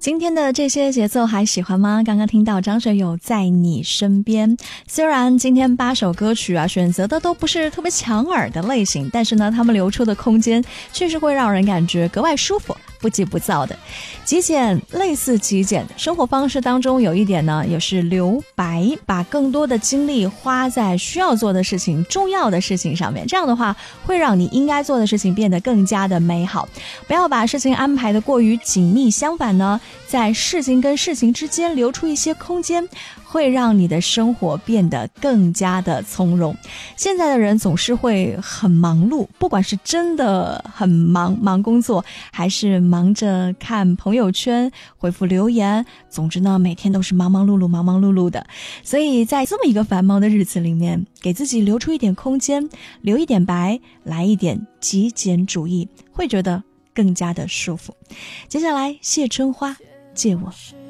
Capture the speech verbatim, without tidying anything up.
今天的这些节奏还喜欢吗？刚刚听到张学友在你身边，虽然今天八首歌曲啊选择的都不是特别抢耳的类型，但是呢他们留出的空间确实会让人感觉格外舒服，不急不躁的。极简类似极简生活方式当中有一点呢，也是留白，把更多的精力花在需要做的事情、重要的事情上面，这样的话会让你应该做的事情变得更加的美好。不要把事情安排的过于紧密，相反呢，在事情跟事情之间留出一些空间，会让你的生活变得更加的从容。现在的人总是会很忙碌，不管是真的很忙忙工作，还是忙着看朋友圈回复留言，总之呢每天都是忙忙碌碌忙忙碌碌的。所以在这么一个繁忙的日子里面，给自己留出一点空间，留一点白，来一点极简主义，会觉得更加的舒服。接下来谢春花借我。